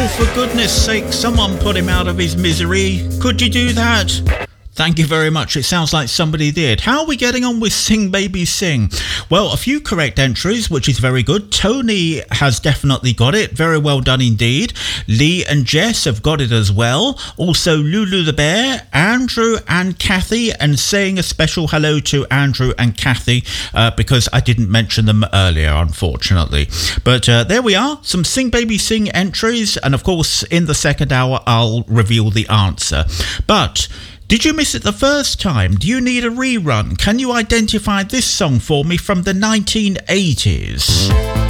Oh, for goodness sake, someone put him out of his misery. Could you do that? Thank you very much. It sounds like somebody did. How are we getting on with Sing Baby Sing? Well, a few correct entries, which is very good. Tony has definitely got it. Very well done indeed. Lee and Jess have got it as well. Also, Lulu the Bear, Andrew and Kathy, and saying a special hello to Andrew and Kathy because I didn't mention them earlier, unfortunately. But there we are. Some Sing Baby Sing entries. And of course, in the second hour, I'll reveal the answer. But did you miss it the first time? Do you need a rerun? Can you identify this song for me from the 1980s?